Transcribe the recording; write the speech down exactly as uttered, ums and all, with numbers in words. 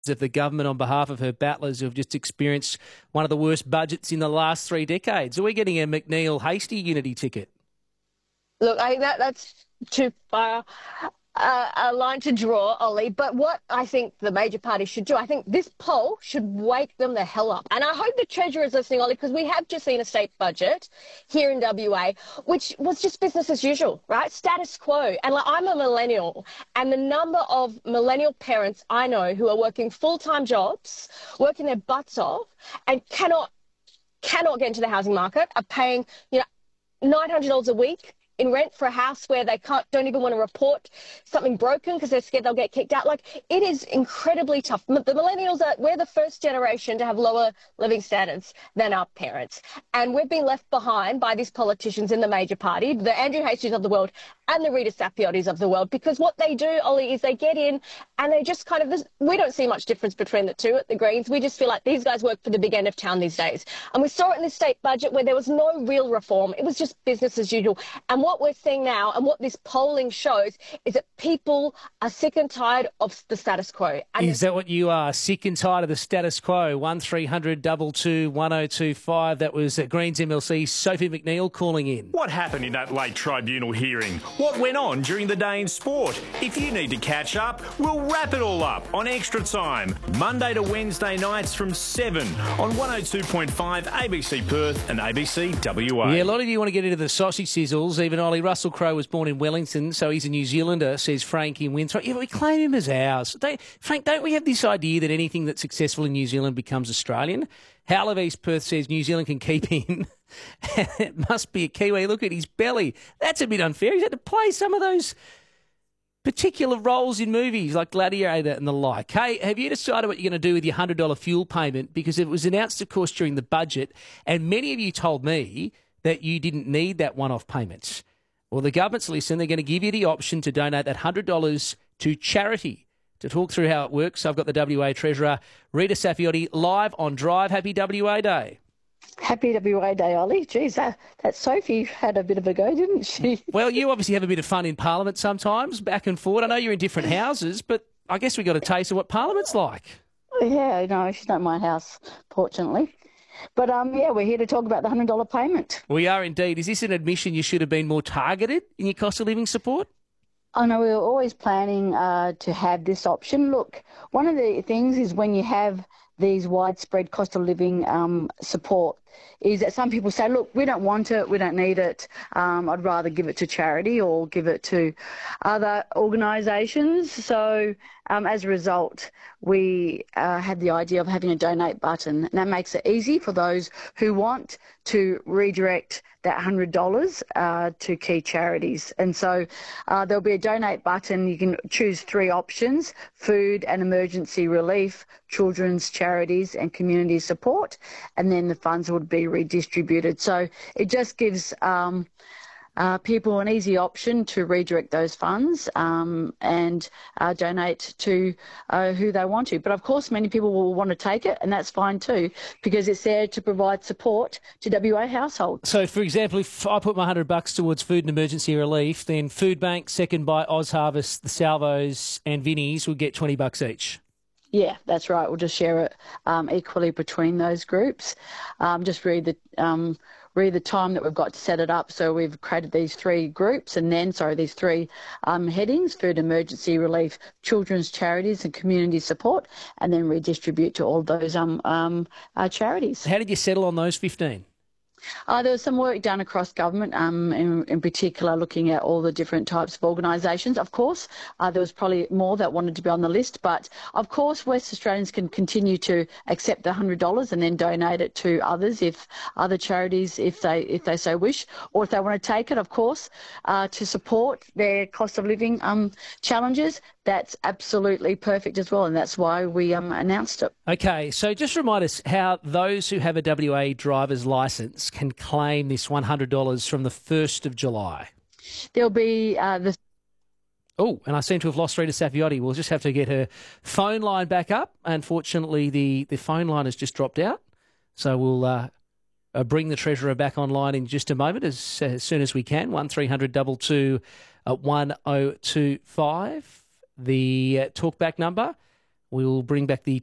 of the government on behalf of her battlers who have just experienced one of the worst budgets in the last three decades. Are we getting a McNeil Hasty Unity ticket? Look, I think that, that's too far uh, a line to draw, Ollie. But what I think the major parties should do, I think this poll should wake them the hell up. And I hope the Treasurer is listening, Ollie, because we have just seen a state budget here in W A, which was just business as usual, right? Status quo. And like, I'm a millennial, and the number of millennial parents I know who are working full-time jobs, working their butts off, and cannot cannot get into the housing market, are paying, you know, nine hundred dollars a week in rent for a house where they can't, don't even want to report something broken because they're scared they'll get kicked out. Like, it is incredibly tough. The millennials, are, we're the first generation to have lower living standards than our parents. And we've been left behind by these politicians in the major party, the Andrew Hastings of the world and the Rita Sapiottis of the world, because what they do, Ollie, is they get in and they just kind of, we don't see much difference between the two at the Greens. We just feel like these guys work for the big end of town these days. And we saw it in the state budget where there was no real reform. It was just business as usual. And what we're seeing now and what this polling shows is that people are sick and tired of the status quo. And is that what you are? Sick and tired of the status quo? one three hundred two two one oh two five. That was Greens M L C Sophie McNeil calling in. What happened in that late tribunal hearing? What went on during the day in sport? If you need to catch up, we'll wrap it all up on Extra Time, Monday to Wednesday nights from seven on one oh two point five A B C Perth and A B C W A. Yeah, a lot of you want to get into the sausage sizzles. Even Ollie Russell Crowe was born in Wellington, so he's a New Zealander, says Frankie Winthrop. Yeah, but we claim him as ours. They, Frank, don't we have this idea that anything that's successful in New Zealand becomes Australian? Hal of East Perth says New Zealand can keep him. It must be a Kiwi. Look at his belly. That's a bit unfair. He's had to play some of those particular roles in movies like Gladiator and the like. Hey, have you decided what you're going to do with your one hundred dollars fuel payment? Because it was announced, of course, during the budget, and many of you told me that you didn't need that one-off payment. Well, the government's listened. They're going to give you the option to donate that one hundred dollars to charity. To talk through how it works, I've got the W A Treasurer, Rita Sapiotti, live on Drive. Happy W A Day. Happy W A Day, Ollie. Geez, that, that Sophie had a bit of a go, didn't she? Well, you obviously have a bit of fun in Parliament sometimes, back and forward. I know you're in different houses, but I guess we got a taste of what Parliament's like. Yeah, no, she's not my house, fortunately. But, um, yeah, we're here to talk about the one hundred dollars payment. We are indeed. Is this an admission you should have been more targeted in your cost of living support? I know we were always planning uh, to have this option. Look, one of the things is when you have these widespread cost of living um, support is that some people say, look, we don't want it, we don't need it, um, I'd rather give it to charity or give it to other organisations. So um, as a result, we uh, had the idea of having a donate button, and that makes it easy for those who want to redirect that one hundred dollars uh, to key charities. And so uh, there'll be a donate button. You can choose three options: food and emergency relief, children's charities and community support, and then the funds would be redistributed. So it just gives um, uh, people an easy option to redirect those funds um, and uh, donate to uh, who they want to. But of course, many people will want to take it, and that's fine too, because it's there to provide support to W A households. So, for example, if I put my one hundred bucks towards food and emergency relief, then Food Bank, second by Oz Harvest, the Salvos and Vinnies will get twenty bucks each. Yeah, that's right. We'll just share it um, equally between those groups. Um, just read the um, read the time that we've got to set it up. So we've created these three groups, and then sorry, these three um, headings: food, emergency relief, children's charities, and community support, and then redistribute to all those um, um, uh, charities. How did you settle on those fifteen? Uh, there was some work done across government, um, in, in particular looking at all the different types of organisations. Of course, uh, there was probably more that wanted to be on the list, but of course West Australians can continue to accept the one hundred dollars and then donate it to others, if other charities, if they if they so wish, or if they want to take it, of course, uh, to support their cost of living um, challenges. That's absolutely perfect as well, and that's why we um, announced it. Okay, so just remind us how those who have a W A driver's licence can claim this one hundred dollars from the first of July. There'll be uh, the... Oh, and I seem to have lost Rita Sapiotti. We'll just have to get her phone line back up. Unfortunately, the, the phone line has just dropped out, so we'll uh, uh, bring the Treasurer back online in just a moment as, as soon as we can. one three hundred two two one oh two five. The uh, talkback number, We'll bring back the